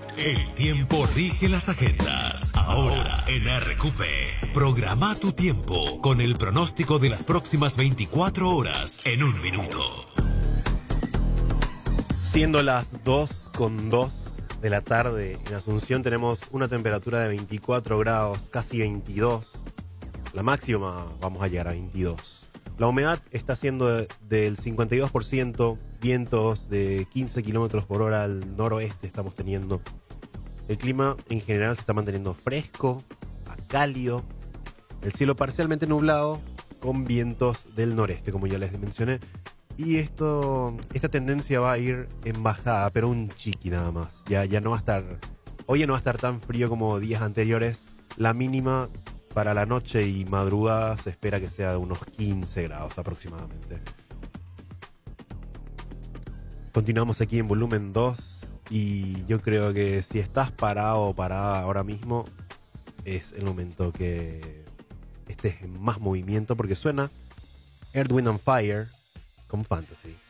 El tiempo rige las agendas. Ahora en RQP, programa tu tiempo con el pronóstico de las próximas 24 horas en un minuto. Siendo las 2:02 de la tarde, en Asunción tenemos una temperatura de 24 grados, casi 22. La máxima vamos a llegar a 22. La humedad está siendo del 52%, vientos de 15 kilómetros por hora al noroeste estamos teniendo. El clima en general se está manteniendo fresco, a cálido. El cielo parcialmente nublado con vientos del noreste, como ya les mencioné. Y esta tendencia va a ir en bajada, pero un chiqui nada más. Ya no va a estar, hoy ya no va a estar tan frío como días anteriores. La mínima para la noche y madrugada se espera que sea de unos 15 grados aproximadamente. Continuamos aquí en volumen 2 y yo creo que si estás parado o parada ahora mismo es el momento que estés en más movimiento porque suena Earth, Wind and Fire con Fantasy.